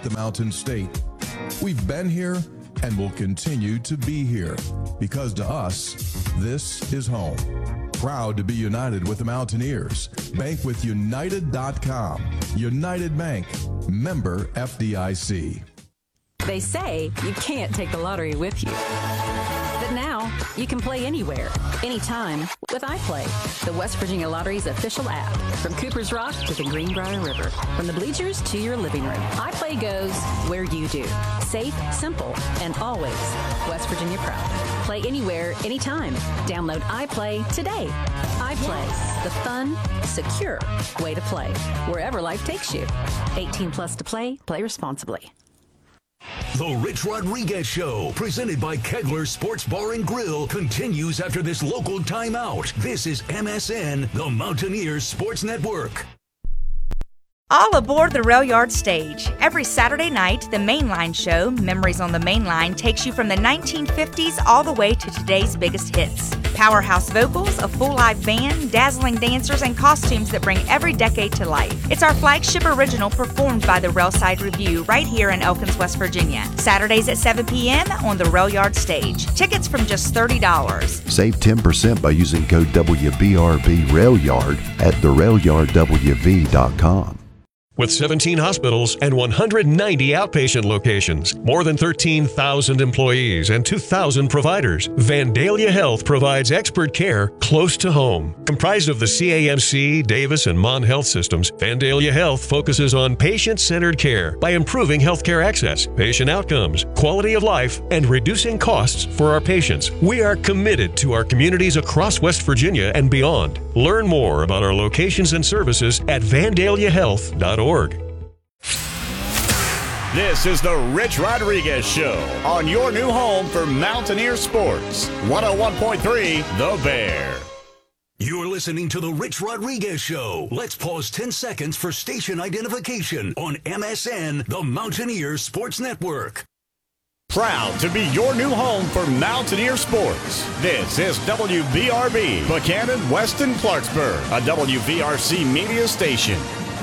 the Mountain State. We've been here and will continue to be here because to us, this is home. Proud to be united with the Mountaineers. Bank with United.com. United Bank. Member FDIC. They say you can't take the lottery with you. But now, you can play anywhere, anytime with iPlay, the West Virginia Lottery's official app. From Cooper's Rock to the Greenbrier River, from the bleachers to your living room, iPlay goes where you do. Safe, simple, and always West Virginia proud. Play anywhere, anytime. Download iPlay today. iPlay, the fun, secure way to play, wherever life takes you. 18 plus to play. Play responsibly. The Rich Rodriguez Show, presented by Kegler Sports Bar and Grill, continues after this local timeout. This is MSN, the Mountaineers Sports Network. All aboard the Rail Yard stage. Every Saturday night, the Mainline show, Memories on the Mainline, takes you from the 1950s all the way to today's biggest hits. Powerhouse vocals, a full live band, dazzling dancers, and costumes that bring every decade to life. It's our flagship original performed by the Railside Review right here in Elkins, West Virginia. Saturdays at 7 p.m. on the Rail Yard stage. Tickets from just $30. Save 10% by using code WBRB RailYard at therailyardwv.com. With 17 hospitals and 190 outpatient locations, more than 13,000 employees, and 2,000 providers, Vandalia Health provides expert care close to home. Comprised of the CAMC, Davis, and Mon Health systems, Vandalia Health focuses on patient-centered care by improving healthcare access, patient outcomes, quality of life, and reducing costs for our patients. We are committed to our communities across West Virginia and beyond. Learn more about our locations and services at vandaliahealth.org. This is the Rich Rodriguez Show on your new home for Mountaineer Sports. 101.3 The Bear. You're listening to the Rich Rodriguez Show. Let's pause 10 seconds for station identification on MSN, the Mountaineer Sports Network. Proud to be your new home for Mountaineer Sports. This is WBRB, Buchanan, Weston, Clarksburg, a WVRC media station.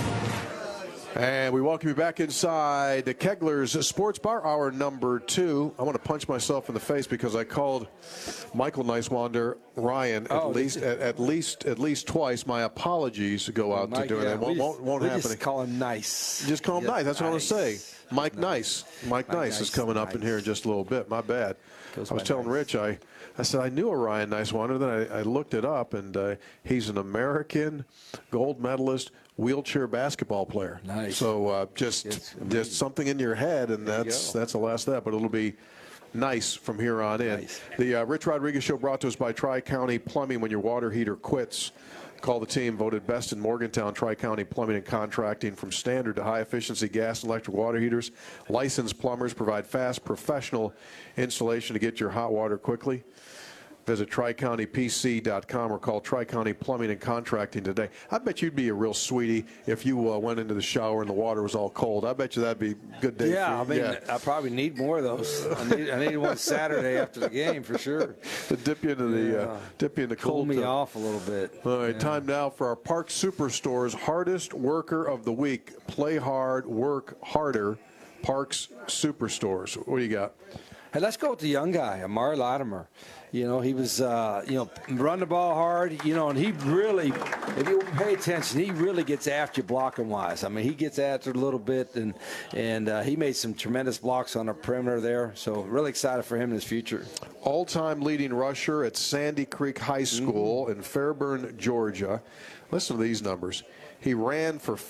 And we welcome you back inside the Kegler's Sports Bar, hour number 2. I want to punch myself in the face because I called Michael Nicewander Ryan at least twice. My apologies go out to doing that. Won't happen. Just call him Nice. Just call him Nice. That's what I want to say. Mike Nice is coming up in here in just a little bit. My bad. I was telling Rich, I said I knew a Ryan Nicewander. Then I looked it up, and he's an American gold medalist wheelchair basketball player. Nice. So just something in your head, and that's the last of that. But it'll be nice from here on in. Nice. The Rich Rodriguez Show brought to us by Tri-County Plumbing. When your water heater quits, call the team voted best in Morgantown. Tri-County Plumbing and Contracting. From standard to high-efficiency gas and electric water heaters, licensed plumbers provide fast, professional installation to get your hot water quickly. Visit TriCountyPC.com or call Tri-County Plumbing and Contracting today. I bet you'd be a real sweetie if you went into the shower and the water was all cold. I bet you that'd be a good day for you. I probably need more of those. I need one Saturday after the game for sure. To dip you into the cool cold. me off a little bit. All right, time now for our Park Superstore's Hardest Worker of the Week. Play hard, work harder. Parks Superstores. What do you got? Hey, let's go with the young guy, Amari Latimer. He was, run the ball hard, and he really, if you pay attention, he really gets after you blocking wise. I mean, he gets after it a little bit, and he made some tremendous blocks on the perimeter there. So really excited for him in his future. All-time leading rusher at Sandy Creek High School in Fairburn, Georgia. Listen to these numbers. He ran for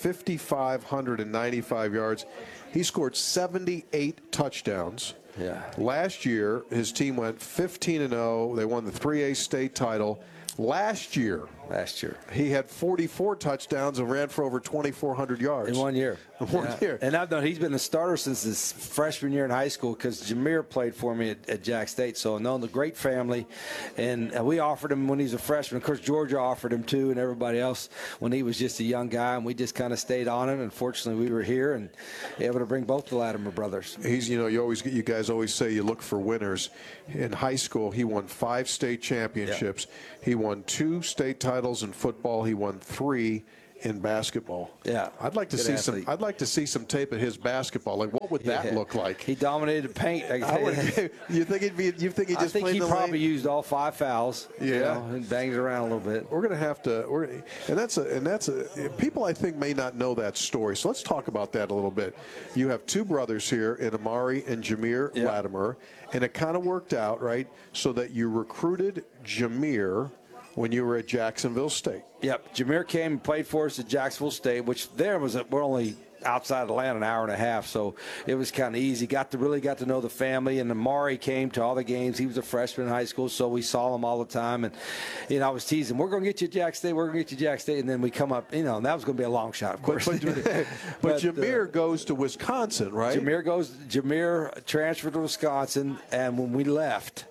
5,595 yards. He scored 78 touchdowns. Yeah. Last year, his team went 15-0. They won the 3A state title. Last year, he had 44 touchdowns and ran for over 2,400 yards. In 1 year. And I've known he's been a starter since his freshman year in high school because Jameer played for me at Jack State. So I've known the great family. And we offered him when he was a freshman. Of course, Georgia offered him too, and everybody else when he was just a young guy. And we just kind of stayed on him. Unfortunately, we were here and able to bring both the Latimer brothers. You guys always say you look for winners. In high school, he won 5 state championships. Yeah. He won 2 state titles in football. He won 3 in basketball. Yeah, I'd like to see some. I'd like to see some tape of his basketball. Like, what would that look like? He dominated paint. You think he'd be? You think he just? I think played he the probably lane? used all 5 fouls. Yeah, and banged it around a little bit. We're going to have to. People I think may not know that story. So let's talk about that a little bit. You have two brothers here in Amari and Jameer Latimer, and it kind of worked out, right? So that you recruited Jameer when you were at Jacksonville State. Yep. Jameer came and played for us at Jacksonville State, which we're only outside Atlanta an hour and a half, so it was kind of easy. Really got to know the family, and Amari came to all the games. He was a freshman in high school, so we saw him all the time. And I was teasing, we're going to get you Jack State, and then we come up, and that was going to be a long shot, of course. But Jameer goes to Wisconsin, right? Jameer transferred to Wisconsin, and when we left,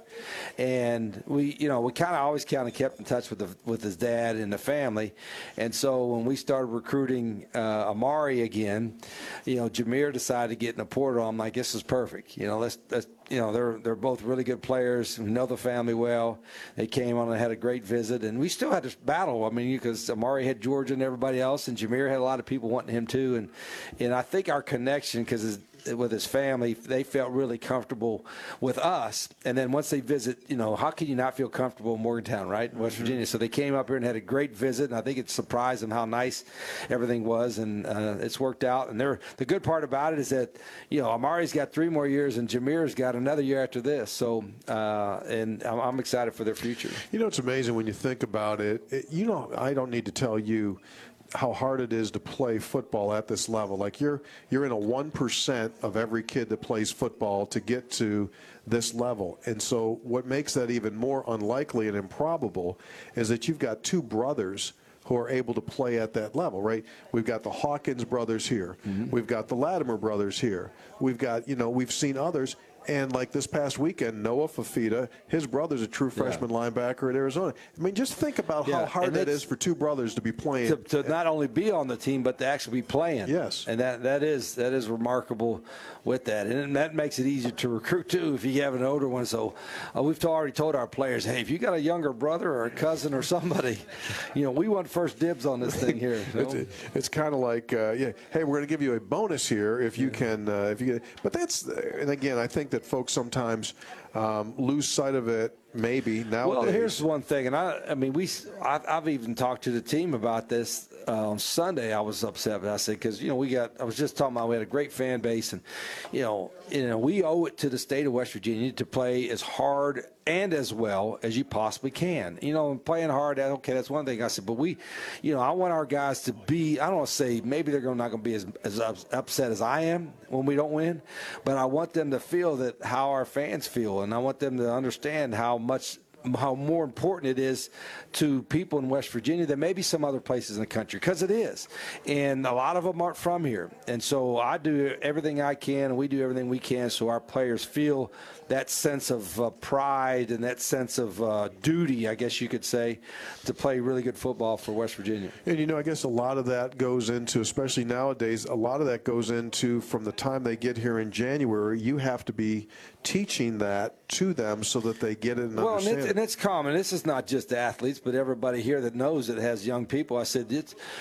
and we kind of always kept in touch with his dad and the family, and so when we started recruiting Amari again, Jameer decided to get in the portal. I'm like, this is perfect. They're both really good players. We know the family well. They came on and had a great visit, and we still had to battle. I mean, because Amari had Georgia and everybody else, and Jameer had a lot of people wanting him too, and I think our connection, because with his family, they felt really comfortable with us. And then once they visit, how can you not feel comfortable in Morgantown, right, in West Virginia? So they came up here and had a great visit, and I think it surprised them how nice everything was, and it's worked out. And the good part about it is that, Amari's got 3 more years, and Jameer's got another year after this. So, and I'm excited for their future. It's amazing when you think about it. I don't need to tell you how hard it is to play football at this level. Like you're in a 1% of every kid that plays football to get to this level. And so what makes that even more unlikely and improbable is that you've got 2 brothers who are able to play at that level, right? We've got the Hawkins brothers here. Mm-hmm. We've got the Latimer brothers here. We've got, we've seen others. And like this past weekend, Noah Fafita, his brother's a true freshman linebacker at Arizona. I mean, just think about how hard that is for 2 brothers to be playing. To not only be on the team, but to actually be playing. Yes. And that is remarkable with that. And that makes it easier to recruit, too, if you have an older one. So we've already told our players, hey, if you got a younger brother or a cousin or somebody, we want first dibs on this thing here. It's kind of like, hey, we're going to give you a bonus here if you can. But and again, I think that folks sometimes lose sight of it. Maybe nowadays. Well, here's one thing, and I've even talked to the team about this on Sunday. I was upset, but I said, because I was just talking about we had a great fan base, and we owe it to the state of West Virginia to play as hard and as well as you possibly can. Playing hard, that's one thing. I said, but I want our guys to be. I don't want to say maybe they're not going to be as upset as I am when we don't win, but I want them to feel that how our fans feel, and I want them to understand how more important it is to people in West Virginia than maybe some other places in the country, because it is. And a lot of them aren't from here. And so I do everything I can, and we do everything we can so our players feel that sense of pride and that sense of duty, I guess you could say, to play really good football for West Virginia. And, I guess a lot of that goes into, especially nowadays, a lot of that goes into from the time they get here in January, you have to be teaching that to them so that they get it and understand it. And it's common. This is not just athletes, but everybody here that knows that has young people. I said,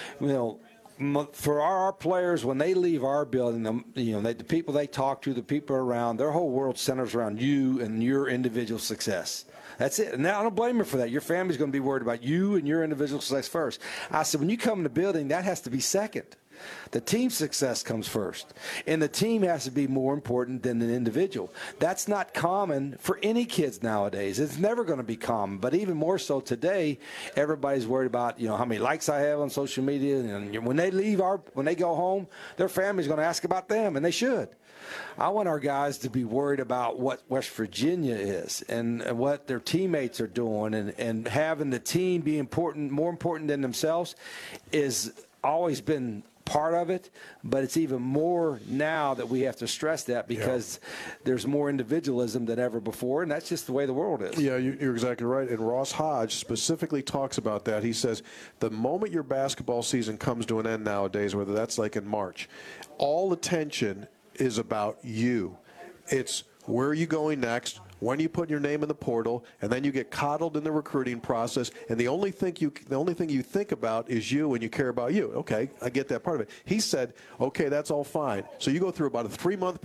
for our players, when they leave our building, the people they talk to, the people around, their whole world centers around you and your individual success. That's it. And now I don't blame her for that. Your family's going to be worried about you and your individual success first. I said, when you come in the building, that has to be second. The team success comes first, and the team has to be more important than the individual. That's not common for any kids nowadays. It's never going to be common, but even more so today, everybody's worried about how many likes I have on social media, and when they go home, their family's going to ask about them, and they should. I want our guys to be worried about what West Virginia is and what their teammates are doing, and having the team be more important than themselves is always been part of it, but it's even more now that we have to stress that because there's more individualism than ever before, and that's just the way the world is. Yeah, you're exactly right. And Ross Hodge specifically talks about that. He says the moment your basketball season comes to an end nowadays, whether that's like in March, all attention is about you. It's where are you going next? when you put your name in the portal, and then you get coddled in the recruiting process, and the only thing you think about is you and you care about you. Okay, I get that part of it. He said, okay, that's all fine. So you go through about a 3-month